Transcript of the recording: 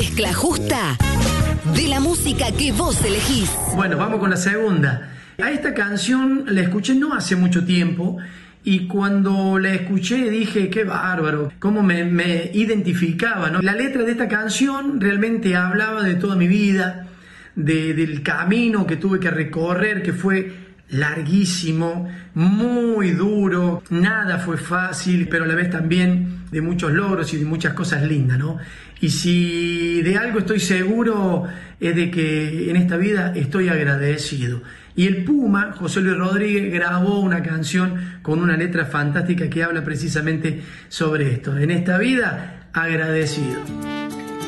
mezcla justa de la música que vos elegís. Bueno, vamos con la segunda. A esta canción la escuché no hace mucho tiempo y cuando la escuché dije, qué bárbaro, cómo me identificaba, ¿no? La letra de esta canción realmente hablaba de toda mi vida, del camino que tuve que recorrer, que fue larguísimo, muy duro, nada fue fácil, pero a la vez también de muchos logros y de muchas cosas lindas, ¿no? Y si de algo estoy seguro es de que en esta vida estoy agradecido. Y el Puma, José Luis Rodríguez, grabó una canción con una letra fantástica que habla precisamente sobre esto. En esta vida, agradecido.